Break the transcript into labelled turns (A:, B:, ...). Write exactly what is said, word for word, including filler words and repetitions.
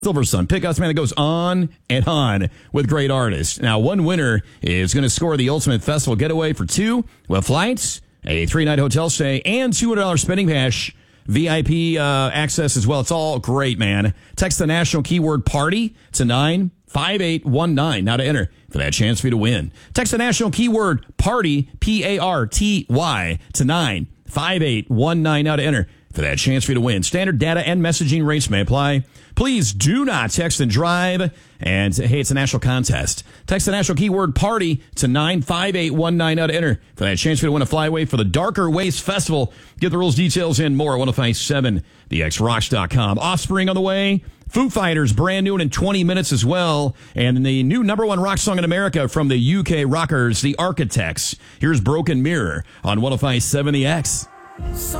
A: Silversun Pickouts, man, that goes on and on with great artists. Now, one winner is going to score the ultimate festival getaway for two with flights, a three-night hotel stay, and two hundred dollars spending cash, V I P uh, access as well. It's all great, man. Text the national keyword party to nine five eight one nine now to enter for that chance for you to win. Text the national keyword party, P A R T Y, to nine five eight one nine now to enter for that chance for you to win. Standard data and messaging rates may apply. Please do not text and drive. And hey, it's a national contest. Text the national keyword party to nine five eight one nine now to enter for that chance for you to win a flyaway for the Darker Ways Festival. Get the rules, details, and more at one oh five seven the x rocks dot com. Offspring on the way. Foo Fighters, brand new and in twenty minutes as well. And the new number one rock song in America from the U K rockers, The Architects. Here's Broken Mirror on one oh five seven The X.
B: So